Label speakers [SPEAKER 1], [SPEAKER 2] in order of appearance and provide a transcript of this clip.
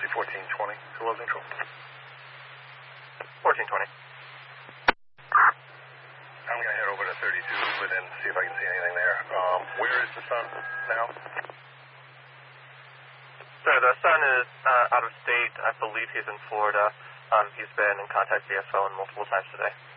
[SPEAKER 1] Taxi 1420 to Low Neutral.
[SPEAKER 2] 1420.
[SPEAKER 1] I'm going to head over to 32 and see if I can see anything there. Where is the son now?
[SPEAKER 2] So the son is out of state. I believe he's in Florida. He's been in contact via phone multiple times today.